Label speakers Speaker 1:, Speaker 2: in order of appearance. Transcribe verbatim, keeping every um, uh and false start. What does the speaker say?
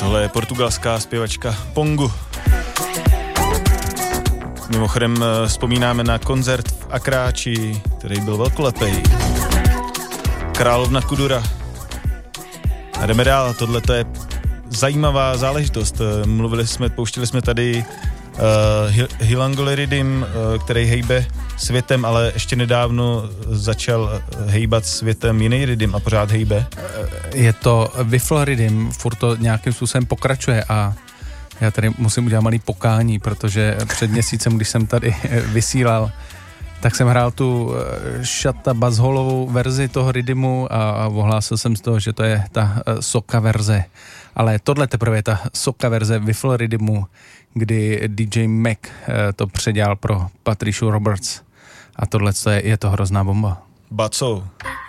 Speaker 1: Tohle je portugalská zpěvačka Pongo. Mimochodem vzpomínáme na koncert v Akráči, který byl velkolepej. Královna Kudura. A jdeme dál, tohle je zajímavá záležitost. Mluvili jsme, pouštili jsme tady uh, Hilangoliridim, uh, který hejbe světem, ale ještě nedávno začal hejbat světem jiný rydim a pořád hejbe.
Speaker 2: Je to Wifleridim, furt to nějakým způsobem pokračuje a já tady musím udělat malý pokání, protože před měsícem, když jsem tady vysílal, tak jsem hrál tu Shata Bassholovou verzi toho rydimu a, a ohlásil jsem z toho, že to je ta soka verze. Ale tohle teprve je ta soka verze Wifleridimu, kdy D J Mac to předělal pro Patricia Roberts. A tohle je, je to hrozná bomba.
Speaker 1: Baco.